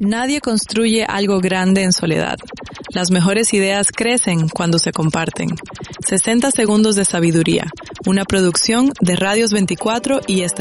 Nadie construye algo grande en soledad. Las mejores ideas crecen cuando se comparten. 60 segundos de sabiduría, una producción de Radios 24 y